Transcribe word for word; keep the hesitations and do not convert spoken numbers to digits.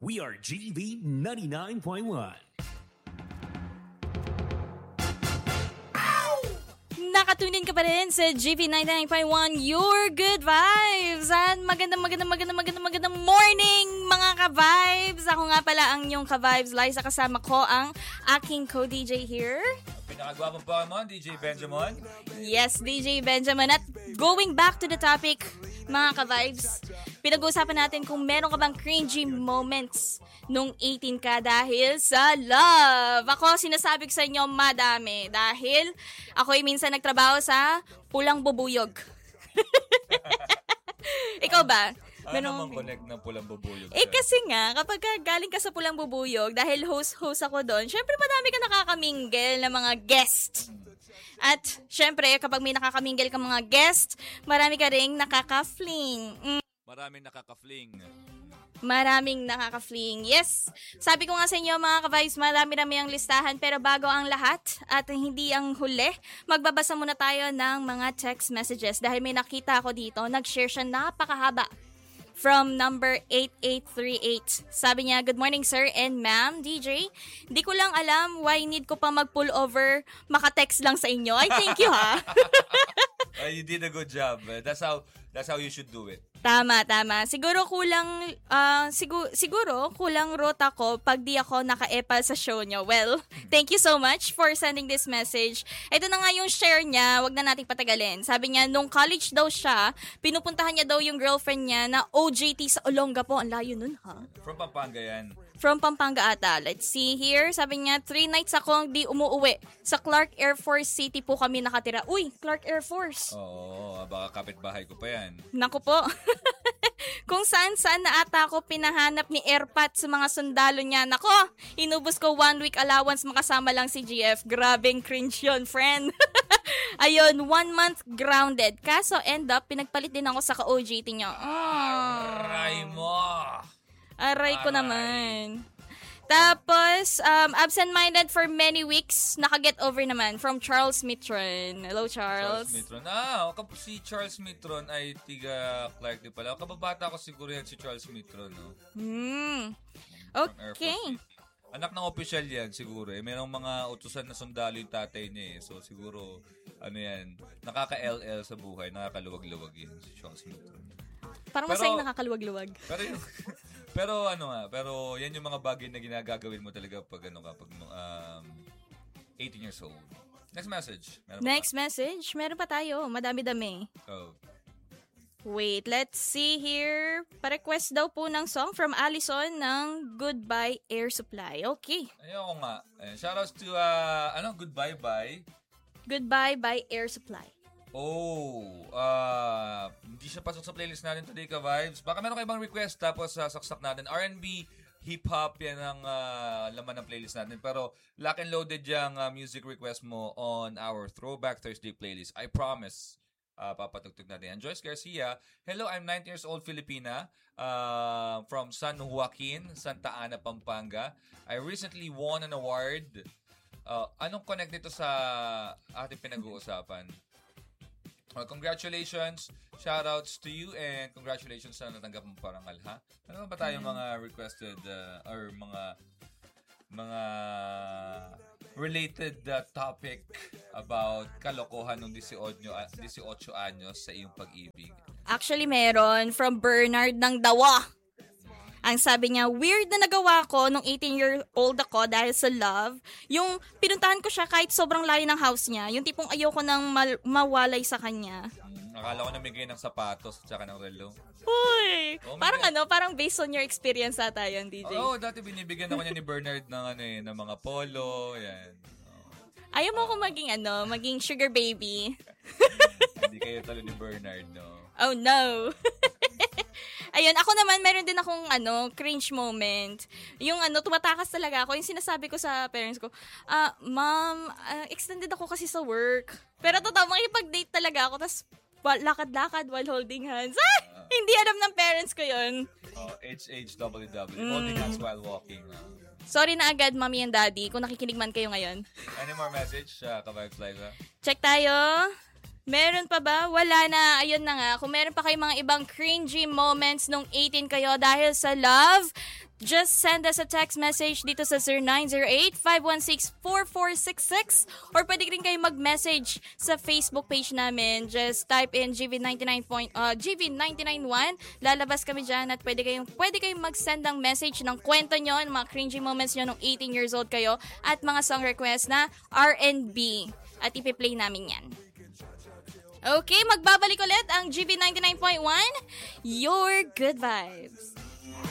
We are G V ninety-nine point one. Nakatunin ka pa rin sa G V ninety-nine point one, Your Good Vibes. At magandang, magandang, magandang, magandang, magandang morning, mga ka-vibes. Ako nga pala ang yung ka-vibes, Liza. Kasama ko ang aking co-D J here. Pinakagwapong pa mo, D J Benjamin. Yes, D J Benjamin. At going back to the topic, mga ka-vibes, pinag-uusapan natin kung meron ka bang cringy moments nung eighteen ka dahil sa love. Ako, sinasabi ko sa inyo, madami. Dahil ako ay minsan nagtrabaho sa pulang bubuyog. Ikaw ba? Ano namang connect ng pulang bubuyog? Eh kasi nga, kapag galing ka sa pulang bubuyog, dahil host-host ako doon, syempre madami ka nakakamingle na mga guest. At syempre, kapag may nakakamingle ka mga guest, marami ka ring nakaka-fling. Mm. Maraming nakaka-fling. Maraming nakaka-fling. Yes. Sabi ko nga sa inyo mga ka-vibes, marami-rami ang listahan, pero bago ang lahat at hindi ang huli, magbabasa muna tayo ng mga text messages dahil may nakita ako dito, nag-share siya napakahaba from number eight eight three eight. Sabi niya, good morning sir and ma'am, D J. Di ko lang alam why need ko pa mag-pull over, maka-text lang sa inyo. I thank you ha. uh, you did a good job. That's how that's how you should do it. Tama, tama. Siguro kulang, uh, sigu- siguro kulang rota ko pag di ako naka-epal sa show nyo. Well, thank you so much for sending this message. Ito na nga yung share niya, wag na nating patagalin. Sabi niya, nung college daw siya, pinupuntahan niya daw yung girlfriend niya na O J T sa Olongapo. Ang layo nun, ha? From Pampanga yan. From Pampanga ata. Let's see here. Sabi niya, three nights akong di umuuwi. Sa Clark Air Force City po kami nakatira. Uy, Clark Air Force. Oo, baka kapitbahay ko pa yan. Naku po. Kung saan-saan na ata ako pinahanap ni Airpat sa mga sundalo niya. Nako, inubos ko one week allowance makasama lang si G F. Grabing cringe yun, friend. Ayun, one month grounded. Kaso end up, pinagpalit din ako sa ka-O J T niya. Oh. Aray mo! Aray ko naman. Tapos, um, absent-minded for many weeks. Naka-get over naman from Charles Mitron. Hello, Charles. Charles Mitron. Ah, kap- si Charles Mitron ay tiga Clark din pala. Kababata ko siguro yan si Charles Mitron, no? Hmm. Okay. Anak ng opisyal yan siguro. Eh. Merong mga utusan na sundalo yung tatay niya eh. So siguro, ano yan, nakaka-L L sa buhay, nakakaluwag-luwag yan si Charles Mitron. Parang masayang nakakaluwag-luwag. Pero yung, pero ano nga, pero yan yung mga bagay na ginagagawin mo talaga pag ano ka, pag um, eighteen years old. Next message. Meron Next message. Meron pa tayo. Madami-dami. Oh. Wait, let's see here. Pa-request daw po ng song from Allison ng Goodbye Air Supply. Okay. Ayoko nga. Ayan, shoutouts to, uh, ano, Goodbye Bye. Goodbye by Air Supply. Oh, uh, hindi siya pasok sa playlist natin today ka vibes. Baka meron kayo ibang request tapos uh, saksak natin. R and B, hip-hop, yan ang uh, laman ng playlist natin. Pero lock and loaded yung uh, music request mo on our Throwback Thursday playlist. I promise. Uh, papatugtog natin. And Joyce Garcia, hello, I'm nineteen years old Filipina uh, from San Joaquin, Santa Ana, Pampanga. I recently won an award. Uh, anong connect nito sa ating pinag-uusapan? Uh, congratulations, shoutouts to you, and congratulations sa natanggap mong parangal, ha? Ano ba tayo mga requested uh, or mga mga related uh, topic about kalokohan ng eighteen, uh, eighteen anyos sa iyong pag-ibig? Actually, meron from Bernard ng Dawa. Ang sabi niya, weird na nagawa ko nung eighteen-year-old ako dahil sa love. Yung pinuntahan ko siya kahit sobrang layo ng house niya. Yung tipong ayoko nang mal- mawalay sa kanya. Hmm, akala ko namigay ng sapatos at saka ng relo. Uy! Oh, parang may... ano, parang based on your experience ata yan, D J. Oo, oh, dati binibigyan ako niya ni Bernard ng, ano, eh, ng mga polo. Yan. Oh. Ayaw mo ko maging ano, maging sugar baby. Hindi kayo talo ni Bernard, no? Oh, no. Ayun, ako naman, meron din akong, ano, cringe moment. Yung, ano, tumatakas talaga ako. Yung sinasabi ko sa parents ko, ah, ma'am, uh, extended ako kasi sa work. Pero totoo, makipag-date talaga ako, tapos lakad-lakad while holding hands. Ah! Uh, hindi alam ng parents ko yun. Oh, H H W W, mm. holding hands while walking. Uh. Sorry na agad, mommy and daddy, kung nakikinig man kayo ngayon. Any more message, uh, ka-vibes, Liza? Check tayo. Meron pa ba? Wala na. Ayun na nga. Kung meron pa kayong mga ibang cringy moments nung eighteen kayo dahil sa love, just send us a text message dito sa zero nine zero eight, five one six, four four six six or pwede rin kayo mag-message sa Facebook page namin. Just type in G V ninety-nine point, uh, G V nine nine one. Lalabas kami dyan at pwede kayong, pwede kayong mag-send ng message ng kwento nyo, ng mga cringy moments nyo nung eighteen years old kayo at mga song request na R and B. At ipi-play namin yan. Okay, magbabalik ulit ang G V ninety-nine point one, Your Good Vibes.